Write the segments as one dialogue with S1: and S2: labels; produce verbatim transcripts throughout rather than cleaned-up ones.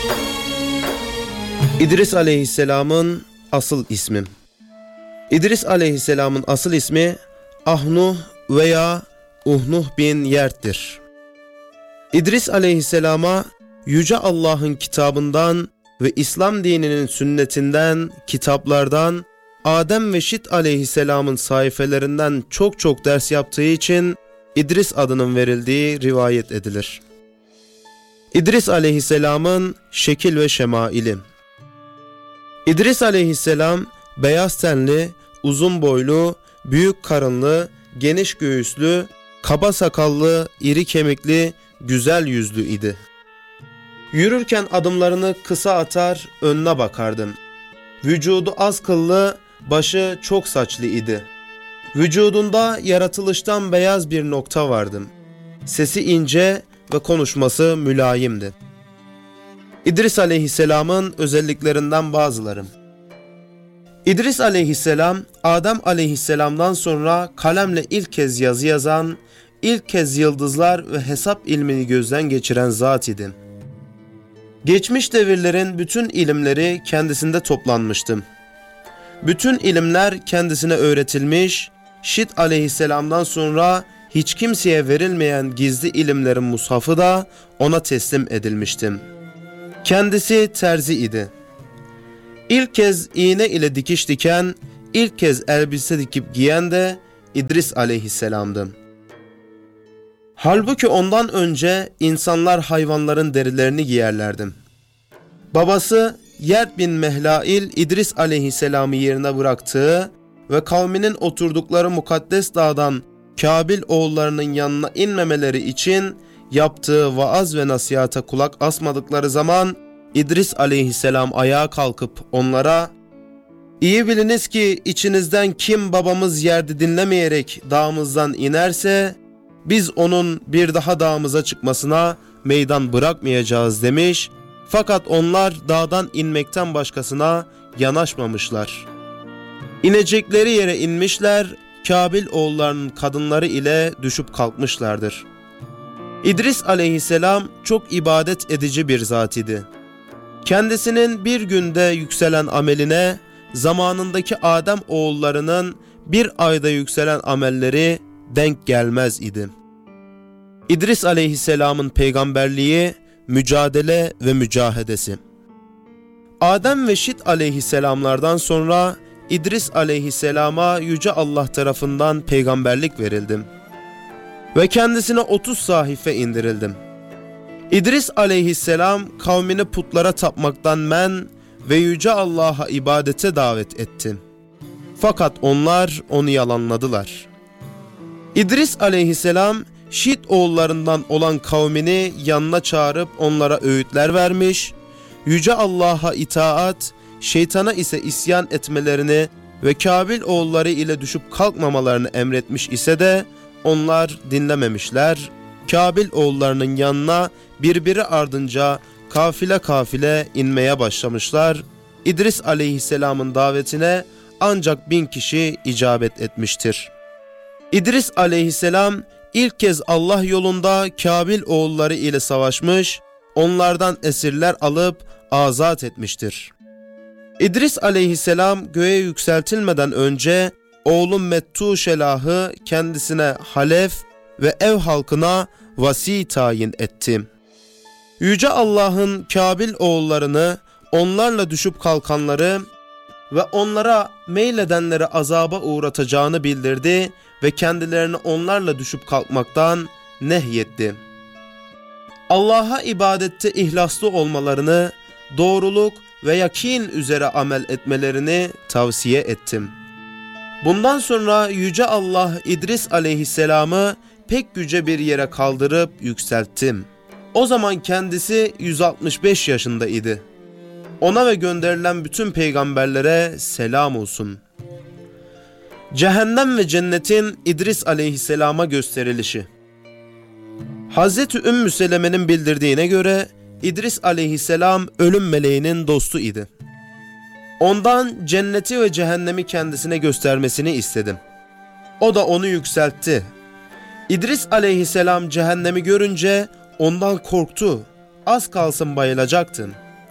S1: İdris Aleyhisselam'ın asıl ismi. İdris Aleyhisselam'ın asıl ismi Ahnuh veya Uhnuh bin Yert'tir. İdris Aleyhisselam'a Yüce Allah'ın kitabından ve İslam dininin sünnetinden, kitaplardan, Adem ve Şit Aleyhisselam'ın sayfelerinden çok çok ders yaptığı için İdris adının verildiği rivayet edilir. İdris Aleyhisselam'ın şekil ve şemaili. İdris Aleyhisselam beyaz tenli, uzun boylu, büyük karınlı, geniş göğüslü, kaba sakallı, iri kemikli, güzel yüzlü idi. Yürürken adımlarını kısa atar, önüne bakardım. Vücudu az kıllı, başı çok saçlı idi. Vücudunda yaratılıştan beyaz bir nokta vardı. Sesi ince ve konuşması mülayimdi. İdris Aleyhisselam'ın özelliklerinden bazıları. İdris Aleyhisselam, Adem Aleyhisselam'dan sonra kalemle ilk kez yazı yazan, ilk kez yıldızlar ve hesap ilmini gözden geçiren zat idi. Geçmiş devirlerin bütün ilimleri kendisinde toplanmıştı. Bütün ilimler kendisine öğretilmiş, Şit Aleyhisselam'dan sonra hiç kimseye verilmeyen gizli ilimlerin mushafı da ona teslim edilmişti. Kendisi terzi idi. İlk kez iğne ile dikiş diken, ilk kez elbise dikip giyen de İdris Aleyhisselam'dı. Halbuki ondan önce insanlar hayvanların derilerini giyerlerdi. Babası Yert bin Mehlail İdris Aleyhisselam'ı yerine bıraktığı ve kavminin oturdukları mukaddes dağdan Kabil oğullarının yanına inmemeleri için yaptığı vaaz ve nasihata kulak asmadıkları zaman İdris Aleyhisselam ayağa kalkıp onlara "İyi biliniz ki içinizden kim babamız Yert'i dinlemeyerek dağımızdan inerse biz onun bir daha dağımıza çıkmasına meydan bırakmayacağız" demiş. Fakat onlar dağdan inmekten başkasına yanaşmamışlar. İnecekleri yere inmişler, Kabil oğullarının kadınları ile düşüp kalkmışlardır. İdris Aleyhisselam çok ibadet edici bir zat idi. Kendisinin bir günde yükselen ameline, zamanındaki Adem oğullarının bir ayda yükselen amelleri denk gelmez idi. İdris Aleyhisselam'ın peygamberliği, mücadele ve mücahedesi. Adem ve Şit Aleyhisselamlardan sonra İdris Aleyhisselam'a Yüce Allah tarafından peygamberlik verildi ve kendisine otuz sahife indirildi. İdris Aleyhisselam kavmini putlara tapmaktan men ve Yüce Allah'a ibadete davet etti. Fakat onlar onu yalanladılar. İdris Aleyhisselam Şit oğullarından olan kavmini yanına çağırıp onlara öğütler vermiş, Yüce Allah'a itaat, şeytana ise isyan etmelerini ve Kabil oğulları ile düşüp kalkmamalarını emretmiş ise de onlar dinlememişler. Kabil oğullarının yanına birbiri ardınca kafile kafile inmeye başlamışlar. İdris Aleyhisselam'ın davetine ancak bin kişi icabet etmiştir. İdris Aleyhisselam ilk kez Allah yolunda Kabil oğulları ile savaşmış, onlardan esirler alıp azat etmiştir. İdris Aleyhisselam göğe yükseltilmeden önce oğlu Mettuşelah'ı kendisine halef ve ev halkına vasi tayin etti. Yüce Allah'ın Kabil oğullarını, onlarla düşüp kalkanları ve onlara meyledenleri azaba uğratacağını bildirdi ve kendilerini onlarla düşüp kalkmaktan nehyetti. Allah'a ibadette ihlaslı olmalarını, doğruluk ve yakin üzere amel etmelerini tavsiye ettim. Bundan sonra Yüce Allah İdris Aleyhisselam'ı pek yüce bir yere kaldırıp yükselttim. O zaman kendisi yüz altmış beş yaşında idi. Ona ve gönderilen bütün peygamberlere selam olsun. Cehennem ve cennetin İdris Aleyhisselam'a gösterilişi. Hazreti Ümmü Seleme'nin bildirdiğine göre İdris Aleyhisselam ölüm meleğinin dostu idi. Ondan cenneti ve cehennemi kendisine göstermesini istedim. O da onu yükseltti. İdris Aleyhisselam cehennemi görünce ondan korktu. Az kalsın bayılacaktı.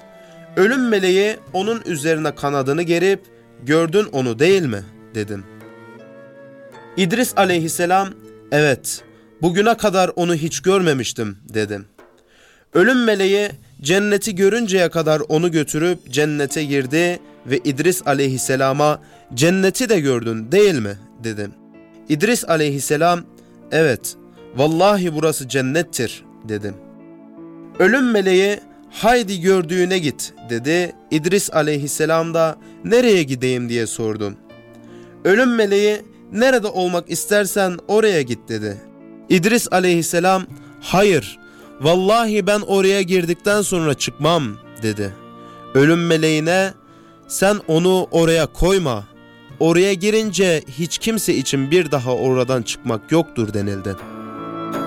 S1: Ölüm meleği onun üzerine kanadını gerip, gördün onu değil mi? Dedim. İdris aleyhisselam, evet, bugüne kadar onu hiç görmemiştim dedim. Ölüm meleği cenneti görünceye kadar onu götürüp cennete girdi ve İdris aleyhisselama cenneti de gördün değil mi? Dedim. İdris aleyhisselam, evet, vallahi burası cennettir dedim. Ölüm meleği, haydi gördüğüne git dedi. İdris aleyhisselam da nereye gideyim diye sordum. Ölüm meleği, nerede olmak istersen oraya git dedi. İdris aleyhisselam, hayır, vallahi ben oraya girdikten sonra çıkmam dedi. Ölüm meleğine, sen onu oraya koyma, oraya girince hiç kimse için bir daha oradan çıkmak yoktur denildi.